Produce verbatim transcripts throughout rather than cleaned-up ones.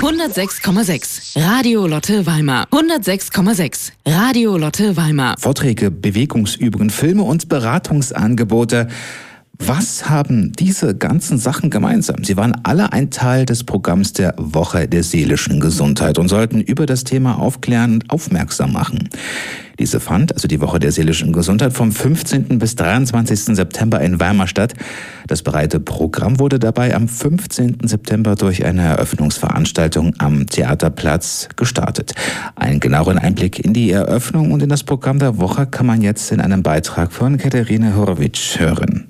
hundertsechs Komma sechs Radio Lotte Weimar. hundertsechs Komma sechs Radio Lotte Weimar. Vorträge, Bewegungsübungen, Filme und Beratungsangebote. Was haben diese ganzen Sachen gemeinsam? Sie waren alle ein Teil des Programms der Woche der seelischen Gesundheit und sollten über das Thema aufklären und aufmerksam machen. Diese fand, also die Woche der seelischen Gesundheit, vom fünfzehnten bis dreiundzwanzigsten September in Weimar statt. Das breite Programm wurde dabei am fünfzehnten September durch eine Eröffnungsveranstaltung am Theaterplatz gestartet. Einen genaueren Einblick in die Eröffnung und in das Programm der Woche kann man jetzt in einem Beitrag von Katharina Horowitsch hören.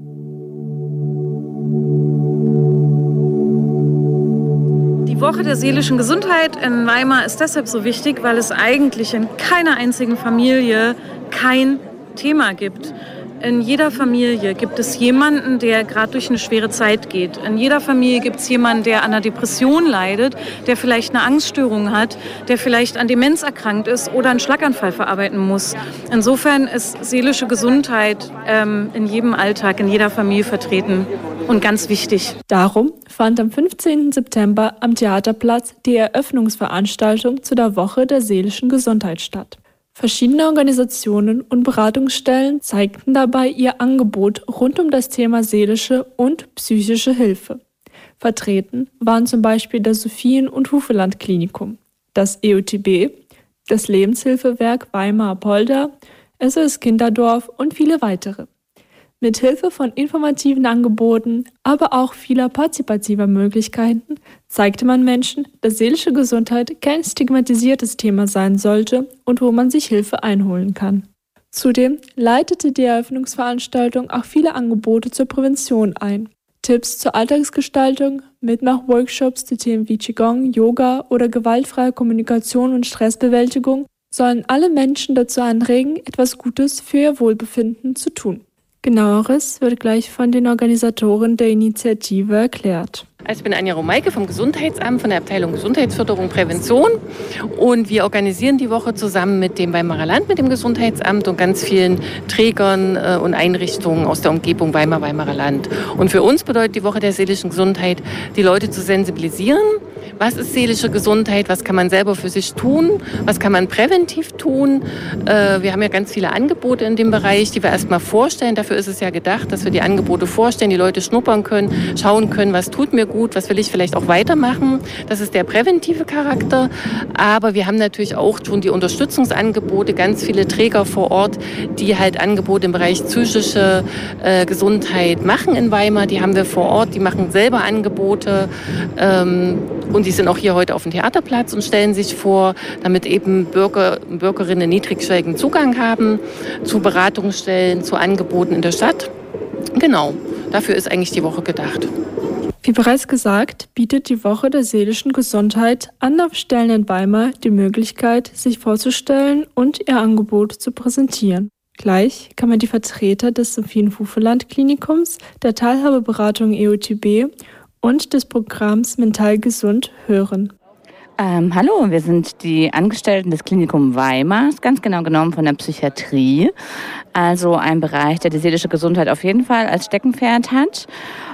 Die Woche der seelischen Gesundheit in Weimar ist deshalb so wichtig, weil es eigentlich in keiner einzigen Familie kein Thema gibt. In jeder Familie gibt es jemanden, der gerade durch eine schwere Zeit geht. In jeder Familie gibt es jemanden, der an einer Depression leidet, der vielleicht eine Angststörung hat, der vielleicht an Demenz erkrankt ist oder einen Schlaganfall verarbeiten muss. Insofern ist seelische Gesundheit ähm, in jedem Alltag, in jeder Familie vertreten und ganz wichtig. Darum fand am fünfzehnten September am Theaterplatz die Eröffnungsveranstaltung zu der Woche der seelischen Gesundheit statt. Verschiedene Organisationen und Beratungsstellen zeigten dabei ihr Angebot rund um das Thema seelische und psychische Hilfe. Vertreten waren zum Beispiel das Sophien- und Hufeland-Klinikum, das E U T B, das Lebenshilfewerk Weimar-Apolda, S O S Kinderdorf und viele weitere. Mit Hilfe von informativen Angeboten, aber auch vieler partizipativer Möglichkeiten zeigte man Menschen, dass seelische Gesundheit kein stigmatisiertes Thema sein sollte und wo man sich Hilfe einholen kann. Zudem leitete die Eröffnungsveranstaltung auch viele Angebote zur Prävention ein. Tipps zur Alltagsgestaltung, Mitmachworkshops zu Themen wie Qigong, Yoga oder gewaltfreie Kommunikation und Stressbewältigung sollen alle Menschen dazu anregen, etwas Gutes für ihr Wohlbefinden zu tun. Genaueres wird gleich von den Organisatoren der Initiative erklärt. Also ich bin Anja Romeike vom Gesundheitsamt, von der Abteilung Gesundheitsförderung Prävention, und wir organisieren die Woche zusammen mit dem Weimarer Land, mit dem Gesundheitsamt und ganz vielen Trägern und Einrichtungen aus der Umgebung Weimar, Weimarer Land. Und für uns bedeutet die Woche der seelischen Gesundheit, die Leute zu sensibilisieren. Was ist seelische Gesundheit? Was kann man selber für sich tun? Was kann man präventiv tun? Wir haben ja ganz viele Angebote in dem Bereich, die wir erstmal vorstellen. Dafür ist es ja gedacht, dass wir die Angebote vorstellen, die Leute schnuppern können, schauen können, was tut mir gut, was will ich vielleicht auch weitermachen. Das ist der präventive Charakter. Aber wir haben natürlich auch schon die Unterstützungsangebote, ganz viele Träger vor Ort, die halt Angebote im Bereich psychische äh, Gesundheit machen in Weimar. Die haben wir vor Ort, die machen selber Angebote. Ähm, und die sind auch hier heute auf dem Theaterplatz und stellen sich vor, damit eben Bürger und Bürgerinnen niedrigschwelligen Zugang haben zu Beratungsstellen, zu Angeboten in der Stadt. Genau, dafür ist eigentlich die Woche gedacht. Wie bereits gesagt, bietet die Woche der seelischen Gesundheit Anlaufstellen in Weimar die Möglichkeit, sich vorzustellen und ihr Angebot zu präsentieren. Gleich kann man die Vertreter des Sophien-Hufeland-Klinikums, der Teilhabeberatung E U T B und des Programms Mental Gesund hören. Ähm, hallo, wir sind die Angestellten des Klinikum Weimar, ganz genau genommen von der Psychiatrie. Also ein Bereich, der die seelische Gesundheit auf jeden Fall als Steckenpferd hat.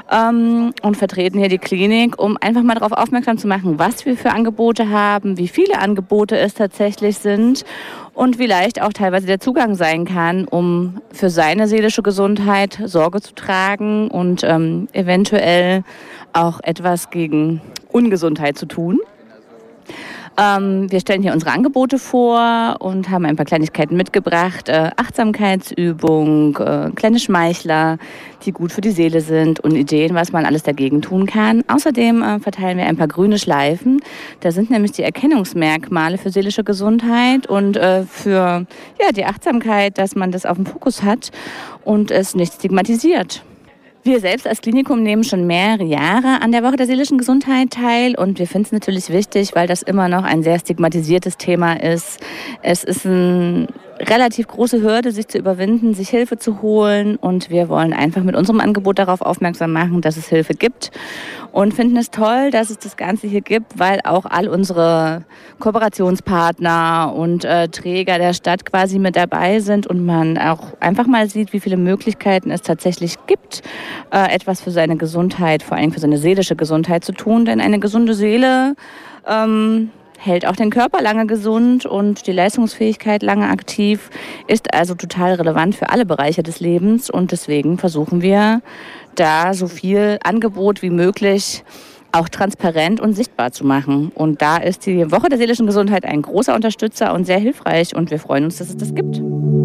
Ähm, und vertreten hier die Klinik, um einfach mal darauf aufmerksam zu machen, was wir für Angebote haben, wie viele Angebote es tatsächlich sind und wie leicht auch teilweise der Zugang sein kann, um für seine seelische Gesundheit Sorge zu tragen und ähm, eventuell auch etwas gegen Ungesundheit zu tun. Ähm, wir stellen hier unsere Angebote vor und haben ein paar Kleinigkeiten mitgebracht. Äh, Achtsamkeitsübung, äh, kleine Schmeichler, die gut für die Seele sind und Ideen, was man alles dagegen tun kann. Außerdem äh, verteilen wir ein paar grüne Schleifen. Da sind nämlich die Erkennungsmerkmale für seelische Gesundheit und äh, für ja, die Achtsamkeit, dass man das auf dem Fokus hat und es nicht stigmatisiert. Wir selbst als Klinikum nehmen schon mehrere Jahre an der Woche der seelischen Gesundheit teil und wir finden es natürlich wichtig, weil das immer noch ein sehr stigmatisiertes Thema ist. Es ist ein relativ große Hürde, sich zu überwinden, sich Hilfe zu holen. Und wir wollen einfach mit unserem Angebot darauf aufmerksam machen, dass es Hilfe gibt. Und finden es toll, dass es das Ganze hier gibt, weil auch all unsere Kooperationspartner und äh, Träger der Stadt quasi mit dabei sind und man auch einfach mal sieht, wie viele Möglichkeiten es tatsächlich gibt, äh, etwas für seine Gesundheit, vor allem für seine seelische Gesundheit zu tun. Denn eine gesunde Seele ähm, hält auch den Körper lange gesund und die Leistungsfähigkeit lange aktiv, ist also total relevant für alle Bereiche des Lebens. Und deswegen versuchen wir, da so viel Angebot wie möglich auch transparent und sichtbar zu machen. Und da ist die Woche der seelischen Gesundheit ein großer Unterstützer und sehr hilfreich. Und wir freuen uns, dass es das gibt.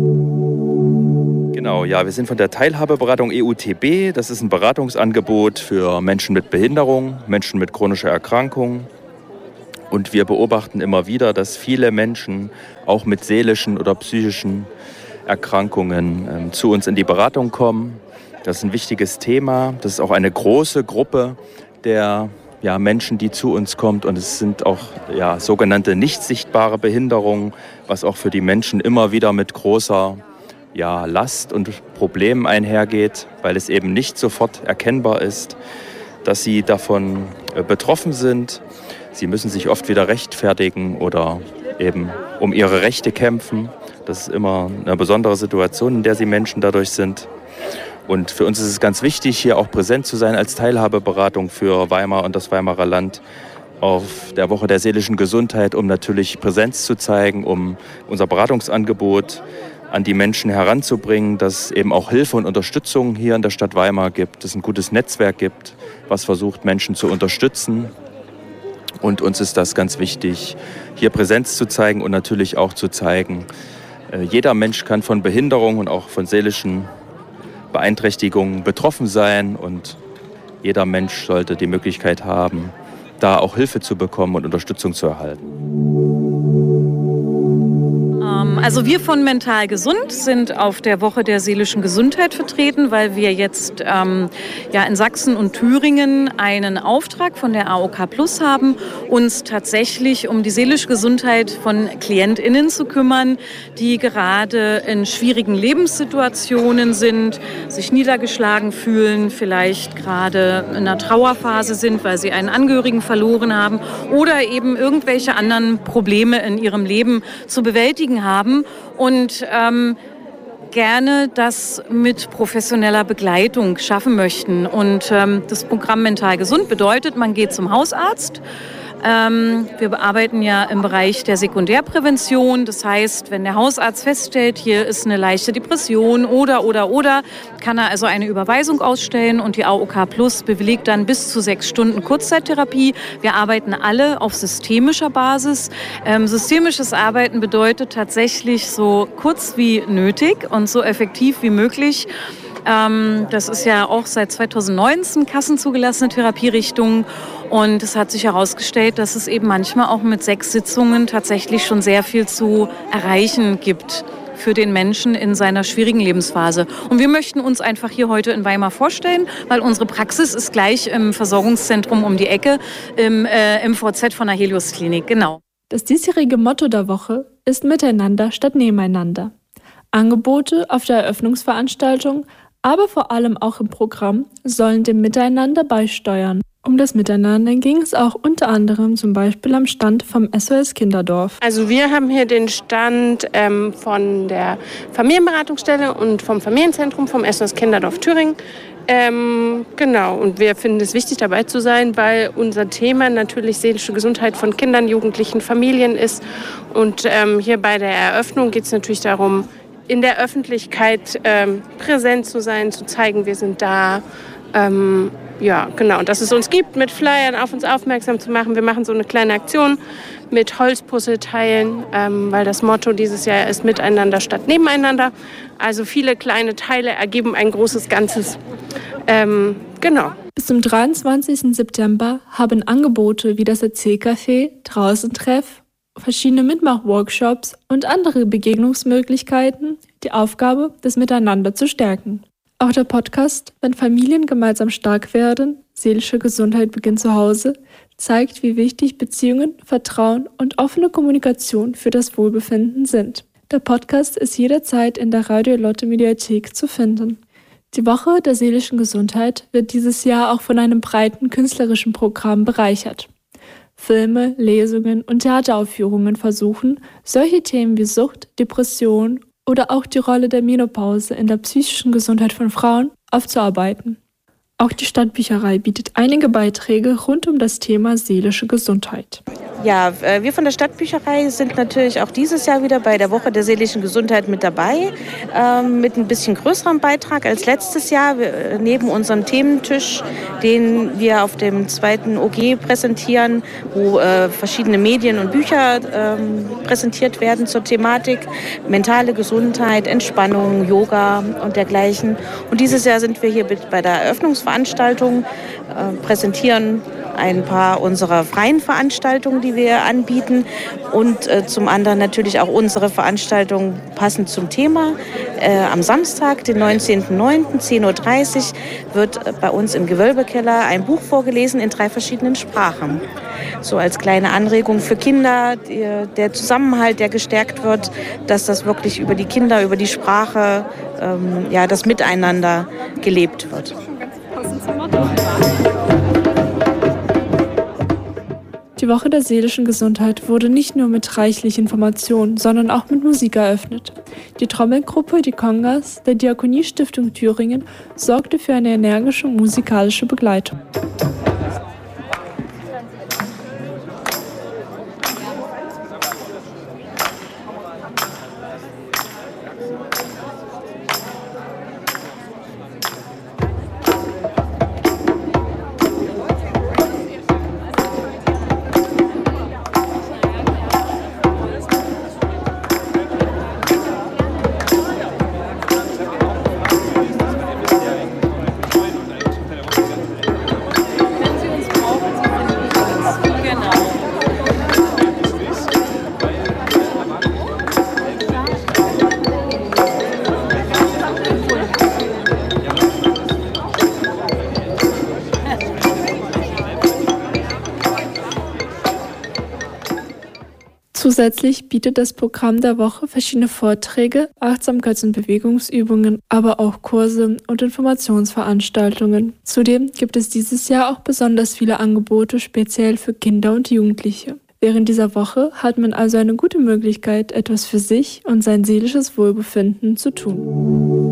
Genau, ja, wir sind von der Teilhabeberatung E U T B. Das ist ein Beratungsangebot für Menschen mit Behinderung, Menschen mit chronischer Erkrankung. Und wir beobachten immer wieder, dass viele Menschen auch mit seelischen oder psychischen Erkrankungen ähm, zu uns in die Beratung kommen. Das ist ein wichtiges Thema. Das ist auch eine große Gruppe der ja, Menschen, die zu uns kommt. Und es sind auch ja, sogenannte nicht sichtbare Behinderungen, was auch für die Menschen immer wieder mit großer ja, Last und Problemen einhergeht, weil es eben nicht sofort erkennbar ist, dass sie davon äh, betroffen sind. Sie müssen sich oft wieder rechtfertigen oder eben um ihre Rechte kämpfen. Das ist immer eine besondere Situation, in der sie Menschen dadurch sind. Und für uns ist es ganz wichtig, hier auch präsent zu sein als Teilhabeberatung für Weimar und das Weimarer Land auf der Woche der seelischen Gesundheit, um natürlich Präsenz zu zeigen, um unser Beratungsangebot an die Menschen heranzubringen, dass es eben auch Hilfe und Unterstützung hier in der Stadt Weimar gibt, dass es ein gutes Netzwerk gibt, was versucht, Menschen zu unterstützen. Und uns ist das ganz wichtig, hier Präsenz zu zeigen und natürlich auch zu zeigen, jeder Mensch kann von Behinderung und auch von seelischen Beeinträchtigungen betroffen sein und jeder Mensch sollte die Möglichkeit haben, da auch Hilfe zu bekommen und Unterstützung zu erhalten. Also wir von Mental Gesund sind auf der Woche der seelischen Gesundheit vertreten, weil wir jetzt ähm, ja, in Sachsen und Thüringen einen Auftrag von der A O K Plus haben, uns tatsächlich um die seelische Gesundheit von KlientInnen zu kümmern, die gerade in schwierigen Lebenssituationen sind, sich niedergeschlagen fühlen, vielleicht gerade in einer Trauerphase sind, weil sie einen Angehörigen verloren haben oder eben irgendwelche anderen Probleme in ihrem Leben zu bewältigen haben und ähm, gerne das mit professioneller Begleitung schaffen möchten. Und ähm, das Programm Mental Gesund bedeutet, man geht zum Hausarzt. Ähm, wir bearbeiten ja im Bereich der Sekundärprävention. Das heißt, wenn der Hausarzt feststellt, hier ist eine leichte Depression oder, oder, oder, kann er also eine Überweisung ausstellen und die A O K Plus bewilligt dann bis zu sechs Stunden Kurzzeittherapie. Wir arbeiten alle auf systemischer Basis. Ähm, systemisches Arbeiten bedeutet tatsächlich so kurz wie nötig und so effektiv wie möglich. Das ist ja auch seit zweitausendneunzehn kassenzugelassene Therapierichtung und es hat sich herausgestellt, dass es eben manchmal auch mit sechs Sitzungen tatsächlich schon sehr viel zu erreichen gibt für den Menschen in seiner schwierigen Lebensphase. Und wir möchten uns einfach hier heute in Weimar vorstellen, weil unsere Praxis ist gleich im Versorgungszentrum um die Ecke, im äh, M V Z von der Helios Klinik. Genau. Das diesjährige Motto der Woche ist Miteinander statt Nebeneinander. Angebote auf der Eröffnungsveranstaltung, aber vor allem auch im Programm, sollen dem Miteinander beisteuern. Um das Miteinander ging es auch unter anderem zum Beispiel am Stand vom S O S Kinderdorf. Also wir haben hier den Stand ähm, von der Familienberatungsstelle und vom Familienzentrum vom S O S Kinderdorf Thüringen. Ähm, genau, und wir finden es wichtig, dabei zu sein, weil unser Thema natürlich seelische Gesundheit von Kindern, Jugendlichen, Familien ist. Und ähm, hier bei der Eröffnung geht es natürlich darum, in der Öffentlichkeit ähm, präsent zu sein, zu zeigen, wir sind da. Ähm, ja, genau. Und dass es uns gibt, mit Flyern auf uns aufmerksam zu machen. Wir machen so eine kleine Aktion mit Holzpuzzleteilen, ähm, weil das Motto dieses Jahr ist Miteinander statt Nebeneinander. Also viele kleine Teile ergeben ein großes Ganzes. Ähm, genau. Bis zum dreiundzwanzigsten September haben Angebote wie das Erzählcafé, Draußentreff, verschiedene Mitmachworkshops und andere Begegnungsmöglichkeiten die Aufgabe, das Miteinander zu stärken. Auch der Podcast Wenn Familien gemeinsam stark werden, seelische Gesundheit beginnt zu Hause, zeigt, wie wichtig Beziehungen, Vertrauen und offene Kommunikation für das Wohlbefinden sind. Der Podcast ist jederzeit in der Radio Lotte Mediathek zu finden. Die Woche der seelischen Gesundheit wird dieses Jahr auch von einem breiten künstlerischen Programm bereichert. Filme, Lesungen und Theateraufführungen versuchen, solche Themen wie Sucht, Depression oder auch die Rolle der Menopause in der psychischen Gesundheit von Frauen aufzuarbeiten. Auch die Stadtbücherei bietet einige Beiträge rund um das Thema seelische Gesundheit. Ja, wir von der Stadtbücherei sind natürlich auch dieses Jahr wieder bei der Woche der seelischen Gesundheit mit dabei, ähm, mit ein bisschen größerem Beitrag als letztes Jahr. Wir, neben unserem Thementisch, den wir auf dem zweiten O G präsentieren, wo äh, verschiedene Medien und Bücher ähm, präsentiert werden zur Thematik mentale Gesundheit, Entspannung, Yoga und dergleichen. Und dieses Jahr sind wir hier bei der Eröffnungsveranstaltung, äh, präsentieren ein paar unserer freien Veranstaltungen, die wir anbieten und äh, zum anderen natürlich auch unsere Veranstaltung passend zum Thema. Äh, am Samstag, den neunzehnten neunten zehn Uhr dreißig, wird bei uns im Gewölbekeller ein Buch vorgelesen in drei verschiedenen Sprachen. So als kleine Anregung für Kinder, die, der Zusammenhalt, der gestärkt wird, dass das wirklich über die Kinder, über die Sprache, ähm, ja, das Miteinander gelebt wird. Die Woche der seelischen Gesundheit wurde nicht nur mit reichlich Informationen, sondern auch mit Musik eröffnet. Die Trommelgruppe Die Congas der Diakoniestiftung Thüringen sorgte für eine energische musikalische Begleitung. Zusätzlich bietet das Programm der Woche verschiedene Vorträge, Achtsamkeits- und Bewegungsübungen, aber auch Kurse und Informationsveranstaltungen. Zudem gibt es dieses Jahr auch besonders viele Angebote speziell für Kinder und Jugendliche. Während dieser Woche hat man also eine gute Möglichkeit, etwas für sich und sein seelisches Wohlbefinden zu tun.